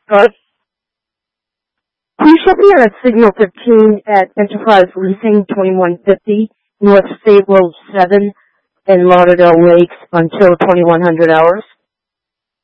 Start. Please show me on Signal 15 at Enterprise Leasing 2150 North State Road 7 in Lauderdale Lakes until 2100 hours.